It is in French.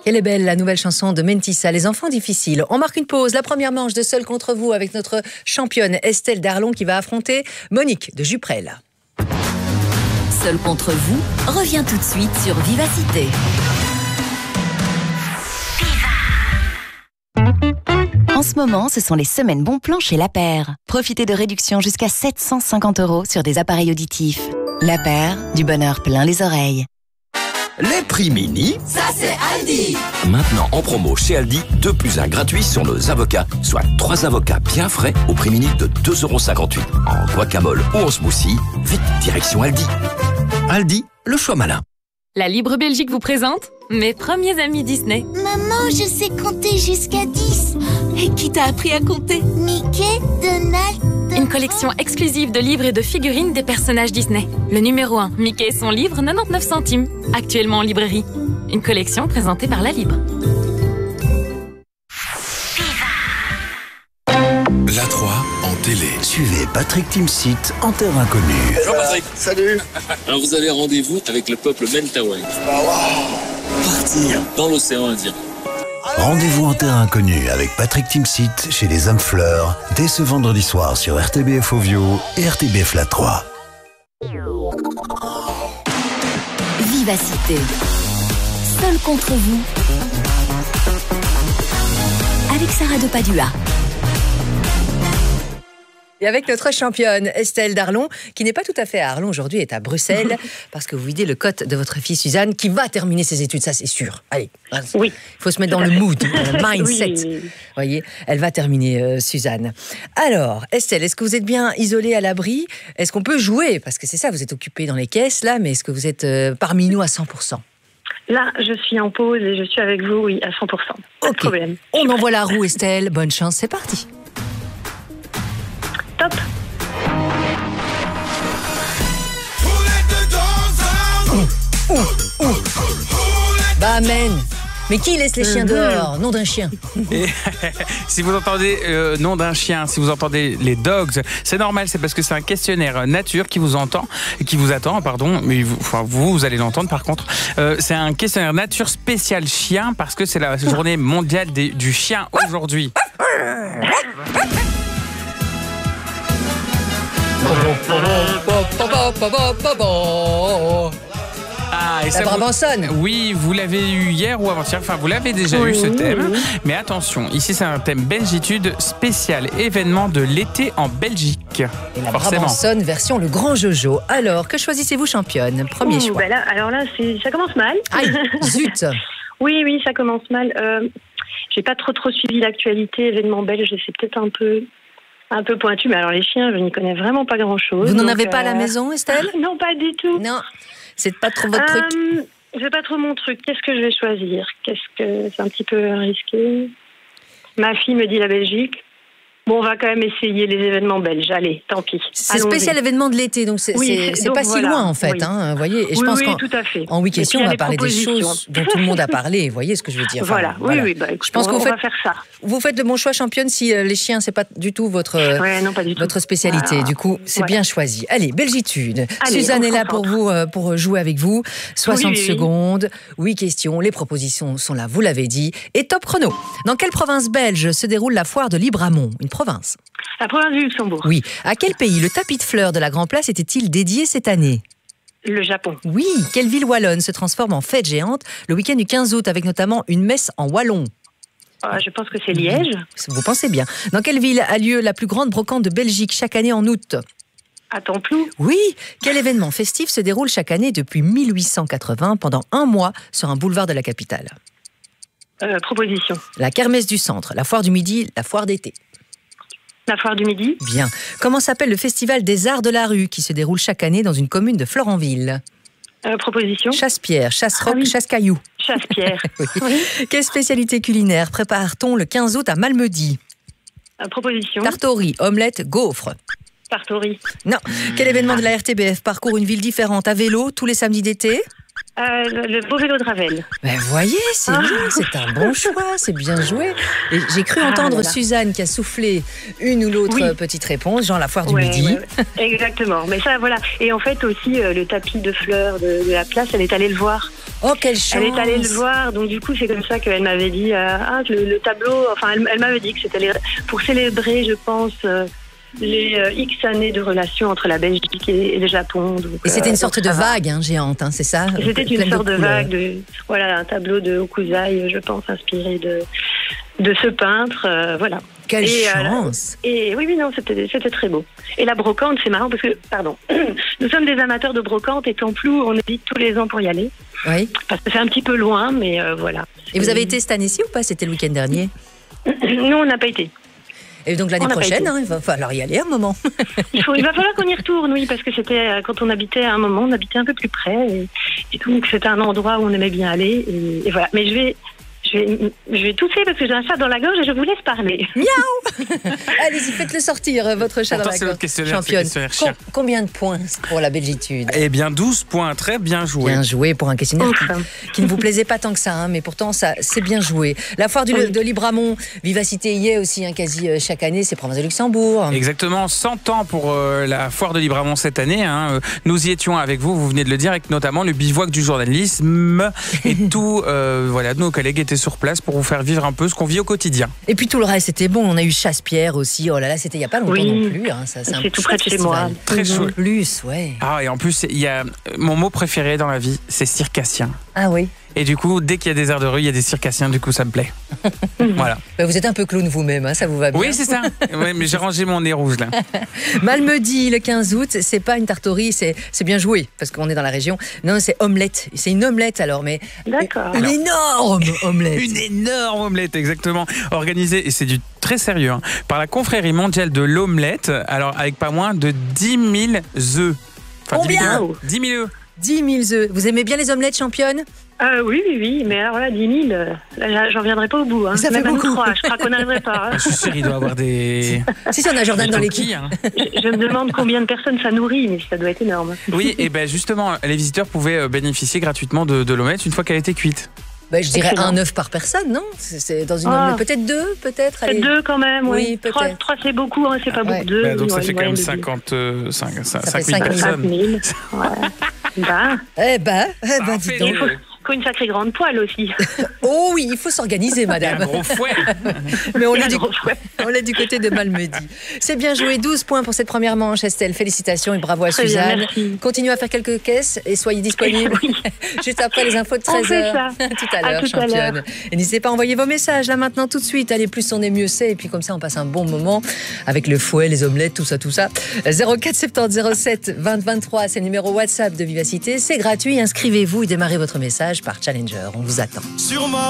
Quelle est belle la nouvelle chanson de Mentissa, Les enfants difficiles. On marque une pause, la première manche de Seul contre vous avec notre championne Estelle Darlon qui va affronter Monique de Juprel. Seul contre vous revient tout de suite sur Vivacité. En ce moment, ce sont les semaines bons plans chez La Paire. Profitez de réductions jusqu'à 750 € sur des appareils auditifs. La Paire, du bonheur plein les oreilles. Les prix mini, ça c'est Aldi. Maintenant en promo chez Aldi, 2 + 1 gratuit sur nos avocats, soit 3 avocats bien frais au prix mini de 2,58 € en guacamole ou en smoothie. Vite, direction Aldi. Aldi, le choix malin. La Libre Belgique vous présente mes premiers amis Disney. Maman, je sais compter jusqu'à 10. Et qui t'a appris à compter? Mickey, Donald... Une collection exclusive de livres et de figurines des personnages Disney. Le numéro 1, Mickey et son livre, 99 centimes. Actuellement en librairie. Une collection présentée par La Libre. La 3 en télé. Suivez Patrick Timsit en terre inconnue. Bonjour Patrick. Salut. Alors vous avez rendez-vous avec le peuple Mentawai. Partir dans l'océan Indien. Rendez-vous en terre inconnue avec Patrick Timsit chez les Hommes Fleurs dès ce vendredi soir sur RTBF Ovio et RTBF La 3. Vivacité. Seul contre vous. Avec Sarah de Padua. Et avec notre championne Estelle Darlon, qui n'est pas tout à fait à Arlon aujourd'hui, est à Bruxelles, parce que vous videz le cote de votre fille Suzanne, qui va terminer ses études, ça c'est sûr. Allez, oui, il faut se mettre dans le mood, dans le mindset. Oui. Voyez, elle va terminer, Suzanne. Alors, Estelle, est-ce que vous êtes bien isolée à l'abri? Est-ce qu'on peut jouer? Parce que c'est ça, vous êtes occupée dans les caisses, là, mais est-ce que vous êtes parmi nous à 100%? Là, je suis en pause et je suis avec vous, oui, à 100%. Pas de problème. On envoie la roue, Estelle. Bonne chance, c'est parti. Top. Bah amen. Mais qui laisse les chiens dehors? Nom d'un chien. Et, si vous entendez nom d'un chien, si vous entendez les dogs, c'est normal, c'est parce que c'est un questionnaire nature qui vous attend, mais vous allez l'entendre par contre. C'est un questionnaire nature spécial chien parce que c'est la journée mondiale du chien aujourd'hui. Et ça Brabançonne. Oui, vous l'avez eu hier ou avant-hier, enfin vous l'avez déjà eu ce thème. Mais attention, ici c'est un thème Belgitude spécial événement de l'été en Belgique. Et la Brabançonne version le grand Jojo. Alors, que choisissez-vous championne? Premier choix. Ben là, alors là, ça commence mal. Aïe, zut. Oui, ça commence mal. J'ai pas trop suivi l'actualité, événement belge, c'est peut-être un peu pointu, mais alors les chiens, je n'y connais vraiment pas grand-chose. Vous n'en avez pas à la maison, Estelle? Non, pas du tout. Non, c'est pas trop votre truc. C'est pas trop mon truc. Qu'est-ce que je vais choisir? C'est un petit peu risqué. Ma fille me dit la Belgique. Bon, on va quand même essayer les événements belges. Allez, tant pis. C'est spécial événement de l'été, donc c'est pas si loin en fait. Oui. Hein, voyez. Et je pense tout à fait. En week-end, on va parler des choses dont tout le monde a parlé. Vous voyez ce que je veux dire? Voilà. Oui. Bah, écoute, je pense qu'on va faire ça. Vous faites le bon choix, championne, si les chiens, c'est pas du tout votre spécialité. Voilà. Du coup, c'est bien choisi. Allez, Belgitude. Suzanne est là pour jouer avec vous. 60 secondes, 8 questions. Les propositions sont là, vous l'avez dit. Et top chrono. Dans quelle province belge se déroule la foire de Libramont? Une province. La province du Luxembourg. Oui. À quel pays le tapis de fleurs de la Grand Place était-il dédié cette année? Le Japon. Oui. Quelle ville wallonne se transforme en fête géante le week-end du 15 août avec notamment une messe en wallon? Je pense que c'est Liège. Vous pensez bien. Dans quelle ville a lieu la plus grande brocante de Belgique chaque année en août? À Templou. Oui. Quel événement festif se déroule chaque année depuis 1880 pendant un mois sur un boulevard de la capitale? Proposition. La kermesse du centre, la foire du midi, la foire d'été. La foire du Midi. Bien. Comment s'appelle le festival des arts de la rue qui se déroule chaque année dans une commune de Florenville? Proposition. Chasse-pierre, chasse-roc, chasse-caillou. Chasse-pierre. Oui. Quelle spécialité culinaire prépare-t-on le 15 août à Malmedy? Proposition. Tarte au riz, omelette, gaufre. Tarte au riz. Non. Quel événement de la RTBF parcourt une ville différente à vélo tous les samedis d'été? Le beau vélo de Ravel. Ben voyez, c'est un bon choix, c'est bien joué. Et j'ai cru entendre Suzanne qui a soufflé une ou l'autre petite réponse, genre la foire du midi. Ouais. Exactement, mais ça voilà. Et en fait aussi le tapis de fleurs de la place, elle est allée le voir. Oh, quelle chance! Elle est allée le voir, donc du coup, c'est comme ça qu'elle m'avait dit le tableau. Enfin, elle m'avait dit que c'était pour célébrer, je pense, les X années de relation entre la Belgique et le Japon. Donc, et c'était une sorte de vague géante, c'est ça? C'était une sorte de vague, un tableau de Hokusai, je pense, inspiré de ce peintre, voilà. Quelle chance! Oui, non, c'était très beau. Et la brocante, c'est marrant parce que, nous sommes des amateurs de brocante et Templou, on évite tous les ans pour y aller. Oui. Parce que c'est un petit peu loin, mais voilà. Et vous avez été cette année-ci ou pas? C'était le week-end dernier? Nous, on n'a pas été. Et donc l'année prochaine, il va falloir y aller un moment. Il va falloir qu'on y retourne, oui, parce que c'était quand on habitait à un moment, on habitait un peu plus près. Et donc c'était un endroit où on aimait bien aller. Et voilà. Mais je vais tousser parce que j'ai un chat dans la gorge et je vous laisse parler. Miaou! Allez-y, faites-le sortir, votre chat dans la gorge. Championne. Combien de points pour la Belgitude? Eh bien, 12 points. Très bien joué. Bien joué pour un questionnaire qui ne vous plaisait pas tant que ça, mais pourtant, ça, c'est bien joué. La foire de Libramont, Vivacité y est aussi, quasi chaque année, c'est Province de Luxembourg. Exactement, 100 ans pour la foire de Libramont cette année. Nous y étions avec vous, vous venez de le dire, avec notamment le bivouac du journalisme et tous nos collègues étaient sur place pour vous faire vivre un peu ce qu'on vit au quotidien. Et puis tout le reste, c'était bon. On a eu Chasse-Pierre aussi. Oh là là, c'était il n'y a pas longtemps non plus. C'est tout près de chez moi. Très chouette. En plus, ouais. Ah, et en plus, il y a mon mot préféré dans la vie, c'est circassien. Ah oui. Et du coup, dès qu'il y a des aires de rue, il y a des circassiens, du coup, ça me plaît. Voilà. Vous êtes un peu clown vous-même, ça vous va bien? Oui, c'est ça. Oui, mais j'ai rangé mon nez rouge, là. Malmedy, le 15 août, c'est pas une tartorie, c'est bien joué, parce qu'on est dans la région. Non, c'est omelette. C'est une omelette, alors, mais... D'accord. Une énorme omelette. Une énorme omelette, exactement. Organisée, et c'est du très sérieux, par la confrérie mondiale de l'omelette, alors avec pas moins de 10 000 œufs. Enfin, combien? 10 000 œufs. 10 000 œufs. Vous aimez bien les omelettes, championne? Oui, mais alors là, 10 000, là, j'en viendrai pas au bout. Ça fait beaucoup. Je crois qu'on n'arriverait pas. Je suis sûr, il doit avoir des... Si, on a Jordan dans l'équipe. Je me demande combien de personnes ça nourrit, mais ça doit être énorme. Oui, et justement, les visiteurs pouvaient bénéficier gratuitement de l'omelette une fois qu'elle était cuite. Je dirais un œuf par personne, non? C'est dans une omelette. Peut-être deux, peut-être. Peut-être deux quand même, oui. Peut-être. 3 c'est beaucoup, c'est pas beaucoup. Deux. Donc ça fait quand même 5 000 personnes. 5 000. Dis donc. Il faut une sacrée grande poêle aussi. Oh oui, il faut s'organiser, madame. Un gros fouet. Mais on est du côté de Malmedy. C'est bien joué, 12 points pour cette première manche, Estelle. Félicitations et bravo à Suzanne. Continuez à faire quelques caisses et soyez disponibles juste après les infos de 13h. Tout à l'heure, championne. Et n'hésitez pas à envoyer vos messages là maintenant tout de suite. Allez, plus on est, mieux c'est. Et puis comme ça, on passe un bon moment avec le fouet, les omelettes, tout ça. 04 70 07 20 23, c'est le numéro WhatsApp de Vivacité. C'est gratuit. Inscrivez-vous et démarrez votre message par Challenger. On vous attend.